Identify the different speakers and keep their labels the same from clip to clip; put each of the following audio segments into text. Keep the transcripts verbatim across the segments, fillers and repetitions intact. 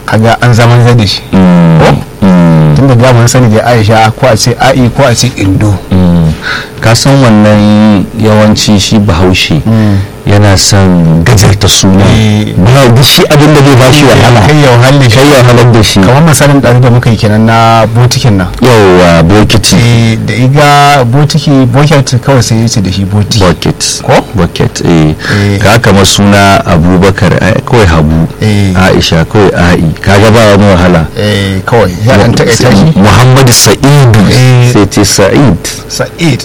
Speaker 1: kaga an zaman zai da shi ko tun da ga mun sani da Aisha ko a ce Ai ko a ce Indo.
Speaker 2: Ka san wannan yawanci shi Bahaushe yana son gajarta suna ba da shi abin da zai ba shi wahala
Speaker 1: kai ya wahala
Speaker 2: kai ya wahalar da shi
Speaker 1: kamar misalin da da muka yi kenan na botikin nan
Speaker 2: yawa bokiti
Speaker 1: da iga botiki bucket kawai sai yace da shi boti
Speaker 2: bucket
Speaker 1: ko
Speaker 2: bucket eh ka kama suna Abubakar kawai Habu Aisha kawai Ai kaga ba wani wahala
Speaker 1: eh kawai ya an takaita shi
Speaker 2: Muhammad Sa'id sai ce Sa'id
Speaker 1: Sa'id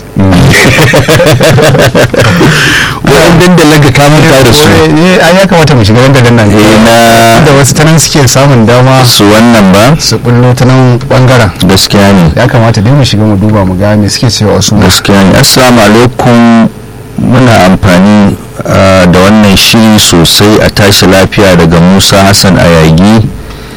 Speaker 2: wannan da laga kamun ta da su
Speaker 1: eh ai ya kamata mu shiga wanda nan
Speaker 2: na
Speaker 1: da wasu tanan suke samun dama
Speaker 2: su wannan ba
Speaker 1: su bullo ta nan bangaren
Speaker 2: gaskiya ne
Speaker 1: ya kamata dai mu shiga mu duba mu ga me suke cewa su
Speaker 2: gaskiya ne. Assalamu alaikum, muna amfani da wannan shiri sosai a tashi lafiya daga Musa Hassan Ayagi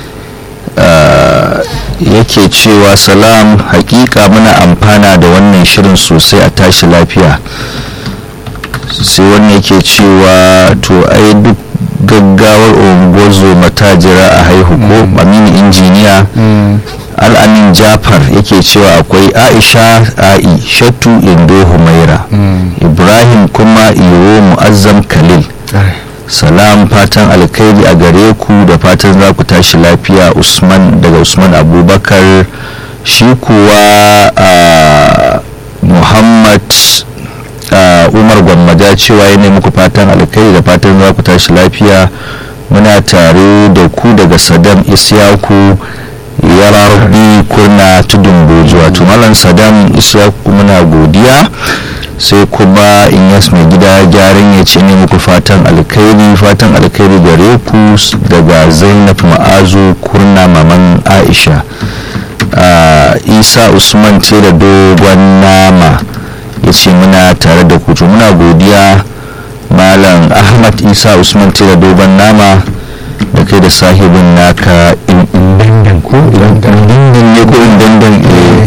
Speaker 2: yake cewa salam, hakika muna amfana da wannan shirin sosai a tashi lafiya. Sai wannan yake cewa to ai duk gaggawar ungozo matajira a haihu ko Aminu injiniya. Al'amin Jafar yake cewa akwai Aisha Ai Shattu Indo Humaira Ibrahim kuma Iyo Mu'azzam Khalil. Salam, fatan alkhairi a gare ku da fatan za ku tashi lafiya. Usman daga Usman Abubakar. Shi kuwa Muhammad Umar Gwammaja cewa ya nemi muku fatan alkhairi da fatan za ku tashi lafiya. Muna tare da ku daga Saddam Isyaku Yararbi Kurna Tudun Bojo. Wato Malam Saddam Isyaku muna godiya. Sai kuma Inyas mai gida gyaran ya ce ne muku fatan alkhairi fatan alkhairi gare ku daga Zainab Ma'azu Kurna maman Aisha. Isa Usman ce da dogon nama ya ce muna tare da ku, muna godiya Malam Ahmad Isa Usman ce da dogon nama da kai da sahibin naka in dandan ko in dandan ne ko in dandan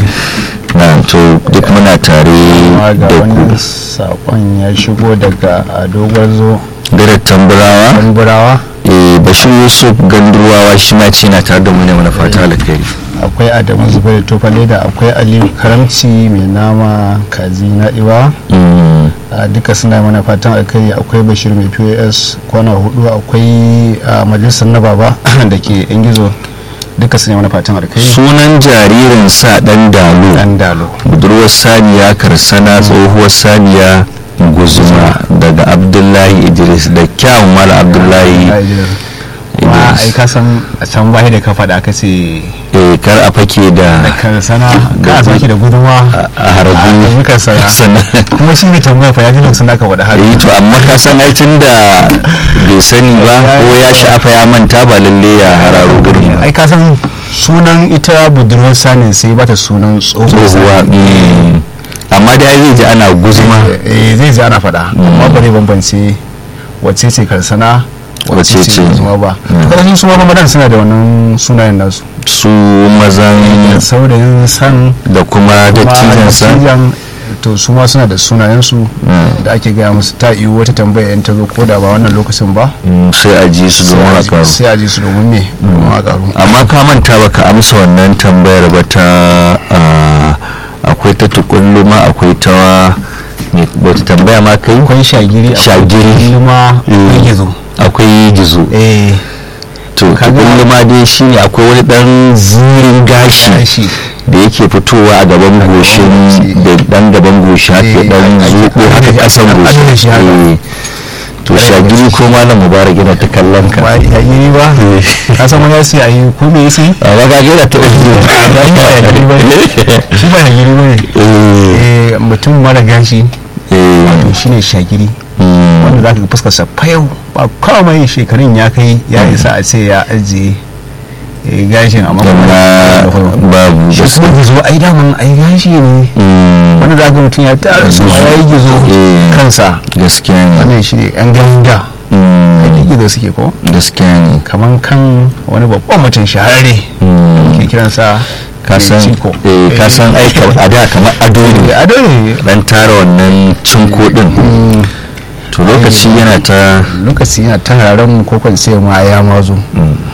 Speaker 2: na to duk muna tare da ku.
Speaker 1: Sakon ya shigo daga Adogwazo
Speaker 2: da tamburawa
Speaker 1: tamburawa
Speaker 2: eh Bashir Yusuf Gandurwawa shi ma ce na tare da mu ne muna fata alkhairi.
Speaker 1: Akwai Adamu Zubair Tofale da akwai Aliyu Karamci mai nama kaji na Iwa duka suna mana fatan alkhairi. Akwai Bashir mai P O S kwana hudu, akwai majalisar na baba da ke yan gizo duka suna mana fatan alkhairi.
Speaker 2: Sunan jaririn sa dan dalo
Speaker 1: dan dalo
Speaker 2: budurwar saniya karsana tsohuwar saniya guzuma daga Abdullahi Idris da kyawun Mala Abdullahi
Speaker 1: ma ai ka san a can bai da ka faɗa ka ce
Speaker 2: eh kar a fake da
Speaker 1: karsana ka a fake da gudunwa
Speaker 2: a harabu
Speaker 1: karsana kuma shi ne tambaya fa ya ji sun aka faɗa haka
Speaker 2: eh to amma ka san ai tun da bai sani ba ko ya sha'afa ya manta ba lalle ya hararo gurin
Speaker 1: ai ka san sunan ita budurwar sanin sai bata sunan tsohuwa
Speaker 2: amma dai zai ji ana guzuma
Speaker 1: eh zai ji ana faɗa amma bare bambance wacce ce karsana
Speaker 2: wacce ce
Speaker 1: zuma ba kada su ma madan suna da wannan sunayen nasu
Speaker 2: su mazan
Speaker 1: saurayin san
Speaker 2: da kuma dattijan san
Speaker 1: to su ma suna da sunayen su da ake gaya musu ta iyo wata tambaya in ta zo ko da ba wannan lokacin ba
Speaker 2: sai a ji su domin a karu
Speaker 1: sai a ji su domin me domin a karu
Speaker 2: amma ka manta baka amsa wannan tambayar ba ta akwai ta tukulluma akwai ta wata tambaya ma kai
Speaker 1: akwai shagiri
Speaker 2: shagiri
Speaker 1: ma akwai gizo
Speaker 2: akwai gizo
Speaker 1: eh
Speaker 2: to tukulluma dai shine akwai wani dan zirin gashi da yake fitowa a gaban goshin da dan gaban goshi haka dan zuko haka kasan goshi to shagiri ko malam Mubarak yana ta kallon ka
Speaker 1: ba shagiri ba ka san wani sai ayi ko me yake
Speaker 2: a ba ga gida ta
Speaker 1: shi ba shagiri bane eh mutum mara gashi eh wato shine shagiri wanda zaka fuskar sa fayau ba kawai shekarun ya kai ya isa a ce ya ajiye gashin amma
Speaker 2: babu
Speaker 1: shi kuma gizo ai daman ai gashi ne wanda za ga mutum ya tara su ya yi gizo kansa
Speaker 2: gaskiya ne
Speaker 1: wannan shi ne yan ganga kai gizo suke ko
Speaker 2: gaskiya ne
Speaker 1: kaman kan wani babban mutum shahararre ke kiransa
Speaker 2: kasan eh kasan ai a da kamar ado ne
Speaker 1: ado ne
Speaker 2: dan tara wannan cinko din to lokaci yana ta
Speaker 1: lokaci yana ta hararen mu ko kan sai ma ya mazo